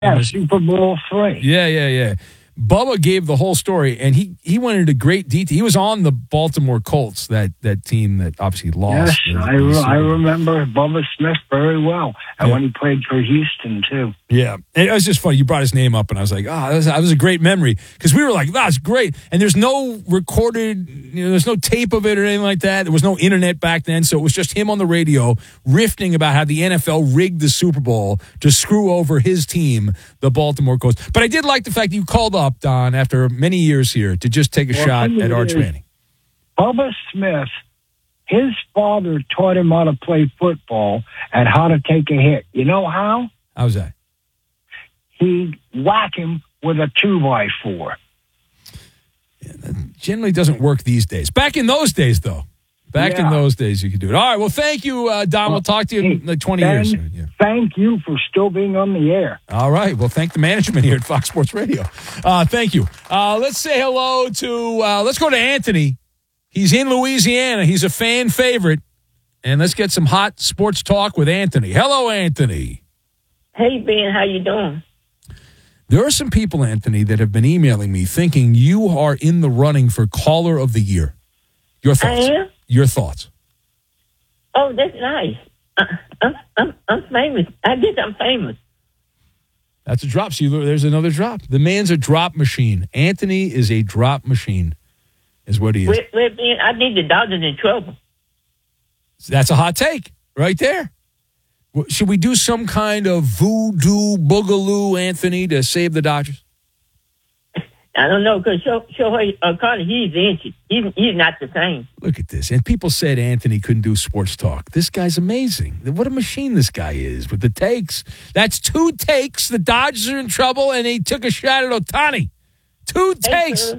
Yeah, Super Bowl III. Yeah. Bubba gave the whole story, and he went into great detail. He was on the Baltimore Colts, that team that obviously lost. Yes, I remember Bubba Smith very well, and when he played for Houston, too. Yeah, it was just funny. You brought his name up, and I was like, that was a great memory, because we were like, that's great. And there's no recorded, there's no tape of it or anything like that. There was no internet back then, so it was just him on the radio riffing about how the NFL rigged the Super Bowl to screw over his team, the Baltimore Colts. But I did like the fact that you called up, Don, after many years here, to just take a shot at Arch Manning. Bubba Smith, his father taught him how to play football and how to take a hit. You know how? How's that? He'd whack him with a 2x4. Yeah, that generally doesn't work these days. Back in those days, though. In those days, you could do it. All right, well, thank you, Don. We'll talk to you in like 20 years. Yeah. Thank you for still being on the air. All right. Well, thank the management here at Fox Sports Radio. Thank you. Let's say hello to, let's go to Anthony. He's in Louisiana. He's a fan favorite. And let's get some hot sports talk with Anthony. Hello, Anthony. Hey, Ben. How you doing? There are some people, Anthony, that have been emailing me thinking you are in the running for Caller of the Year. Your thoughts? I am? Your thoughts? Oh, that's nice. I'm famous. I guess I'm famous. That's a drop. See, there's another drop. The man's a drop machine. Anthony is a drop machine, is what he is. Well, Ben, I think the Dodgers in trouble. That's a hot take right there. Should we do some kind of voodoo boogaloo, Anthony, to save the Dodgers? I don't know, because Shohei Ohtani, he's inches. He's not the same. Look at this. And people said Anthony couldn't do sports talk. This guy's amazing. What a machine this guy is with the takes. That's 2 takes. The Dodgers are in trouble, and he took a shot at Ohtani. 2 takes.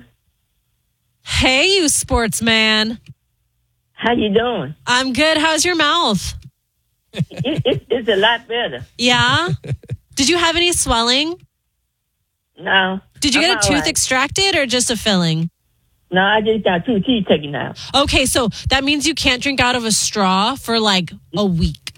Hey, you sportsman. How you doing? I'm good. How's your mouth? It's a lot better. Yeah? Did you have any swelling? No. Did you get a tooth extracted or just a filling? No, I just got 2 teeth taken out. Okay, so that means you can't drink out of a straw for like a week.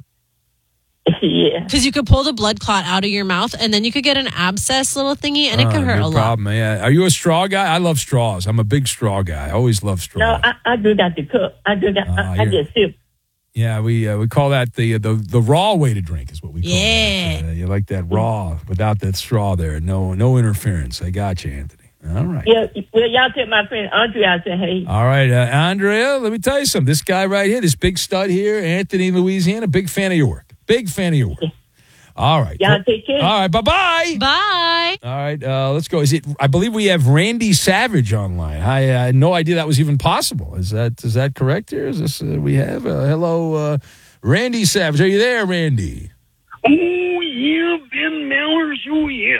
Yeah. Because you could pull the blood clot out of your mouth, and then you could get an abscess little thingy, and it could hurt a lot. Problem. Yeah. Are you a straw guy? I love straws. I'm a big straw guy. I always love straws. No, I do got the cup. I do got. I just sip. Yeah, we call that the raw way to drink is what we call it. You like that raw without that straw there. No interference. I got you, Anthony. All right. Yeah, well, y'all tell my friend Andrea, I said, hey. All right, Andrea, let me tell you something. This guy right here, this big stud here, Anthony, Louisiana, big fan of your work. Big fan of your work. All right. Y'all take care. All right, bye-bye. Bye. All right, let's go. I believe we have Randy Savage online. I had no idea that was even possible. Is that correct here? Is this we have? Hello, Randy Savage. Are you there, Randy? Oh, yeah, Ben Mallers. Oh, yeah.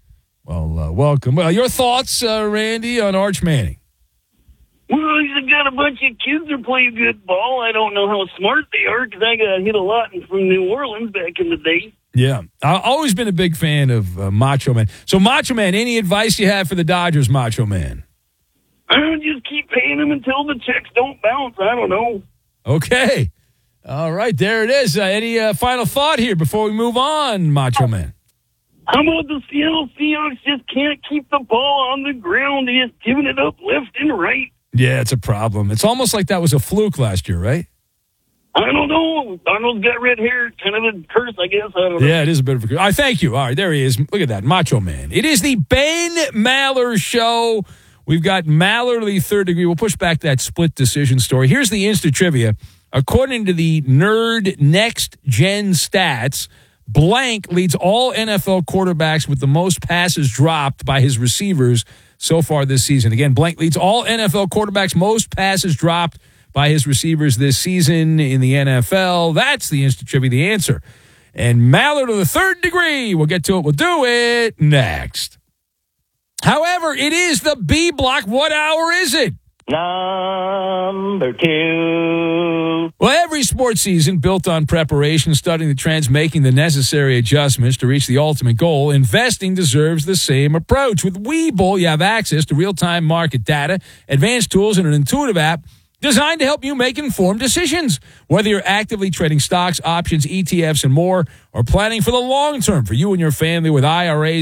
Well, welcome. Well, your thoughts, Randy, on Arch Manning? Well, he's got a bunch of kids that play good ball. I don't know how smart they are because I got hit a lot from New Orleans back in the day. Yeah. I've always been a big fan of Macho Man. So, Macho Man, any advice you have for the Dodgers, Macho Man? I just keep paying them until the checks don't bounce. I don't know. Okay. All right, there it is. Any final thought here before we move on, Macho Man? How about the Seattle Seahawks just can't keep the ball on the ground? They're just giving it up left and right. Yeah, it's a problem. It's almost like that was a fluke last year, right? I don't know. Donald's got red hair. Kind of a curse, I guess. I don't know. Yeah, it is a bit of a curse. All right, thank you. All right, there he is. Look at that, Macho Man. It is the Ben Maller Show. We've got Maller, the third degree. We'll push back that split decision story. Here's the Insta Trivia. According to the Nerd Next Gen Stats, blank leads all NFL quarterbacks with the most passes dropped by his receivers so far this season. Again, blank leads all NFL quarterbacks, most passes dropped by his receivers this season in the NFL. That's the Insta Trivia, the answer. And Maller to the third degree. We'll get to it. We'll do it next. However, it is the B block. What hour is it? Number 2. Well, every sports season built on preparation, studying the trends, making the necessary adjustments to reach the ultimate goal. Investing deserves the same approach. With Webull, you have access to real-time market data, advanced tools, and an intuitive app designed to help you make informed decisions. Whether you're actively trading stocks, options, ETFs, and more, or planning for the long term for you and your family with IRAs,